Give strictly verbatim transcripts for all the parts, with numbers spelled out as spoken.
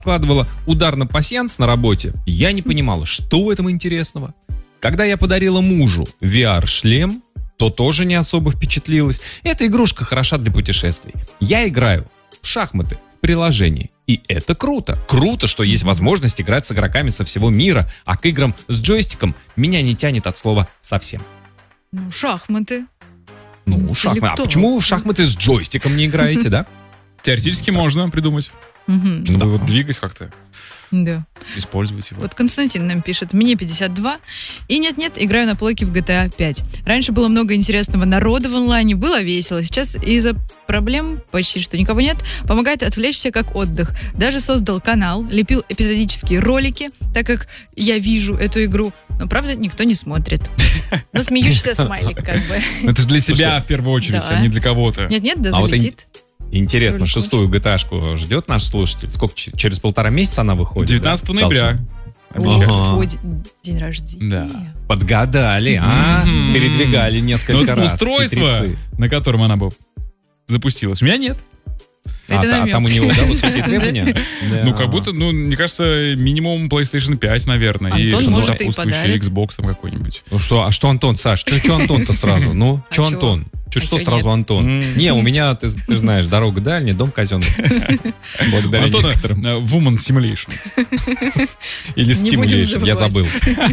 вкладывала удар на пасьянс на работе, я не понимала, что в этом интересного. Когда я подарила мужу ви ар-шлем, то тоже не особо впечатлилась. Эта игрушка хороша для путешествий. Я играю в шахматы в приложении. И это круто. Круто, что есть возможность играть с игроками со всего мира, а к играм с джойстиком меня не тянет от слова совсем. Ну, шахматы. Ну, шахматы. А почему вы в шахматы с джойстиком не играете, да? Теоретически можно придумать. Чтобы его двигать как-то. Да. Использовать его. Вот Константин нам пишет: мне пятьдесят два, и нет-нет, играю на плойке в джи ти эй пять. Раньше было много интересного народа в онлайне, было весело. Сейчас из-за проблем почти что никого нет. Помогает отвлечься как отдых. Даже создал канал, лепил эпизодические ролики, так как я вижу эту игру, но, правда, никто не смотрит. Ну, смеющийся смайлик как бы. Это же для себя в первую очередь, а не для кого-то. Нет-нет, да залетит. Интересно, шестую джи ти эй-шку ждет наш слушатель? Сколько? Через полтора месяца она выходит? девятнадцатого ноября. Ага. Твой день рождения. Да. Подгадали, а? Передвигали несколько раз. Устройство, на котором она бы запустилась, у меня нет. А там у него высокие требования? Ну, как будто, ну, мне кажется, минимум PlayStation пять, наверное. Антон может и подарит. Xbox там какой-нибудь. Ну что, а что Антон, Саш? Что Антон-то сразу? Ну, что Антон? Чуть что сразу Антон? Не, у меня, ты знаешь, дорога дальняя, дом казенный. Благодаря некоторым. Woman Simulation. Или Stimulation, я забыл.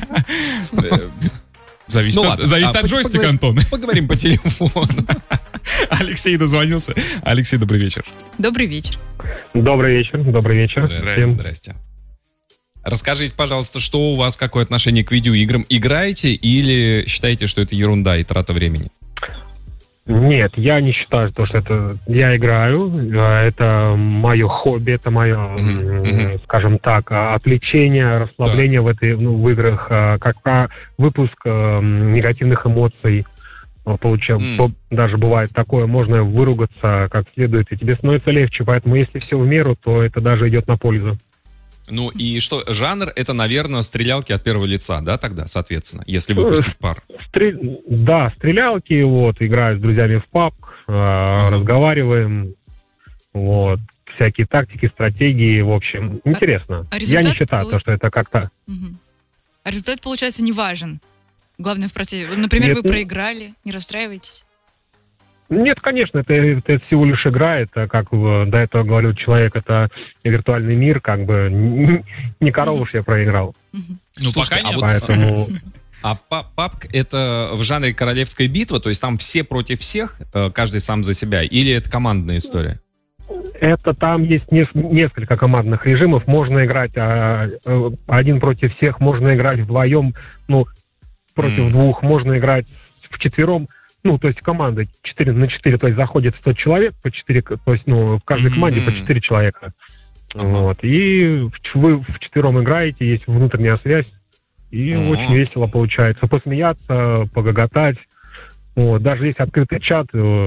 Зависит ну, от, зависит а, от джойстика, поговорим, Антон. Поговорим по телефону. Алексей дозвонился. Алексей, добрый вечер. Добрый вечер. Добрый вечер, добрый вечер. Здрасте, здрасте. Расскажите, пожалуйста, что у вас, какое отношение к видеоиграм? Играете или считаете, что это ерунда и трата времени? Нет, я не считаю, что это... Я играю, это мое хобби, это мое, mm-hmm. скажем так, отвлечение, расслабление да. в, этой, ну, в играх, как выпуск негативных эмоций. Получаем, mm. даже бывает такое, можно выругаться как следует, и тебе становится легче, поэтому если все в меру, то это даже идет на пользу. Ну и что, жанр это, наверное, стрелялки от первого лица, да, тогда, соответственно, если выпустить пар? Стрель... Да, стрелялки, вот, играю с друзьями в паб, э, uh-huh. разговариваем, вот, всякие тактики, стратегии, в общем, интересно. А, а Я не считаю, пол... то, что это как-то... Uh-huh. А результат, получается, не важен. Главное в процессе. Например, Нет, вы проиграли, не расстраивайтесь. Нет, конечно, это, это всего лишь игра, это, как до этого говорил человек, это виртуальный мир, как бы не, не корову уж я проиграл. Ну, Слушайте, пока нет. А, поэтому... а пабг это в жанре королевская битва, то есть там все против всех, каждый сам за себя, или это командная история? Это там есть не, несколько командных режимов, можно играть а, один против всех, можно играть вдвоем, ну, против mm. двух, можно играть вчетвером. Ну, то есть команда четыре на четыре, то есть заходит сто человек по четыре, то есть, ну, в каждой команде mm-hmm. по четыре человека. Uh-huh. Вот. И вы вчетвером играете, есть внутренняя связь, и uh-huh. очень весело получается. Посмеяться, погоготать. Вот. Даже есть открытый чат,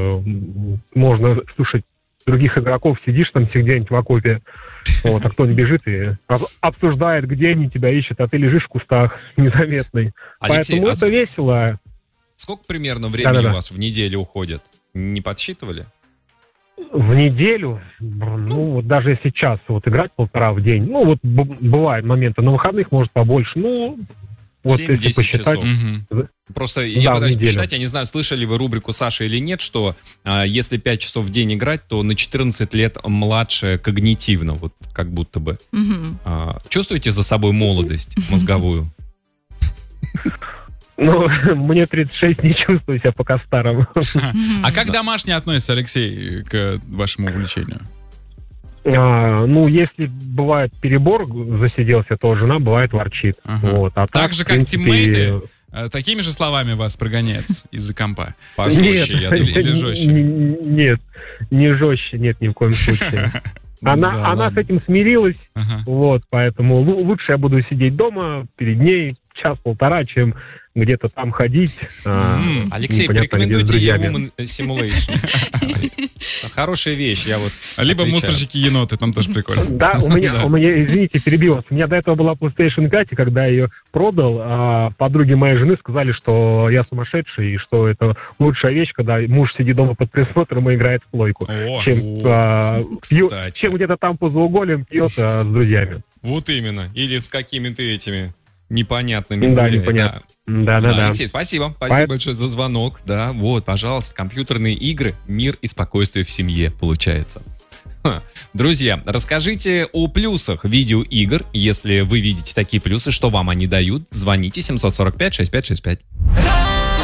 можно слушать других игроков, сидишь там где-нибудь в окопе, вот, а кто-нибудь бежит и обсуждает, где они тебя ищут, а ты лежишь в кустах незаметный. Алексей, Поэтому а это весело. Сколько примерно времени Да-да-да. у вас в неделю уходит? Не подсчитывали? В неделю? Ну, вот даже сейчас вот играть полтора в день. Ну, вот б- бывают моменты. На выходных, может, побольше. Ну, вот если посчитать. Угу. Просто да, я пытаюсь посчитать, я не знаю, слышали вы рубрику Саши или нет, что а, если пять часов в день играть, то на четырнадцать лет младше когнитивно, вот как будто бы. Угу. А, чувствуете за собой молодость мозговую? Ну, мне тридцать шесть, не чувствую себя пока старым. А как домашние относятся, Алексей, к вашему увлечению? А, ну, если бывает перебор, засиделся, то жена бывает ворчит. Ага. Вот. А так, так же, как принципе... тиммейты, такими же словами вас прогоняет из-за компа? Пожестче, я думаю, или жестче? Нет, не жестче, нет, ни в коем случае. Она, да, она ладно. с этим смирилась, ага. вот, поэтому лучше я буду сидеть дома перед ней, час-полтора, чем где-то там ходить. Mm, а, Алексей, порекомендуйте Human Simulation. Хорошая вещь, я вот Либо мусорщики-еноты, там тоже прикольно. Да, у меня, у меня, извините, перебил вас. У меня до этого была PlayStation пять, и когда я ее продал, подруги моей жены сказали, что я сумасшедший, и что это лучшая вещь, когда муж сидит дома под присмотром и играет в плойку, О, чем, а, пью, кстати. чем где-то там по зауголям пьет а, с друзьями. Вот именно. Или с какими-то этими непонятными. Да, гуляет, непонятно. Да, да, Да, да. Алексей, спасибо. Спасибо Поэт- большое за звонок. Да, вот, пожалуйста, компьютерные игры, мир и спокойствие в семье, получается. Ха. Друзья, расскажите о плюсах видеоигр. Если вы видите такие плюсы, что вам они дают, звоните семь сорок пять шестьдесят пять шестьдесят пять.